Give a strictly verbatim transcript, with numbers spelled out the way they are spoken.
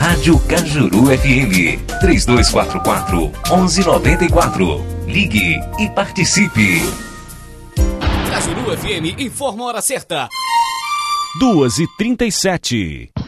Rádio Cajuru F M, três dois quatro quatro, um um nove quatro. Ligue e participe. Cajuru F M informa a hora certa. duas e trinta e sete.